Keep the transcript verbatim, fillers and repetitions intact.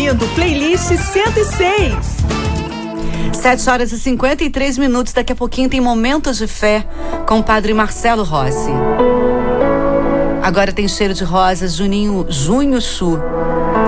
ouvindo Playlist cento e seis. sete horas e cinquenta e três minutos. Daqui a pouquinho tem Momentos de Fé com o Padre Marcelo Rossi. Agora tem Cheiro de Rosas, Juninho, Junho Chu.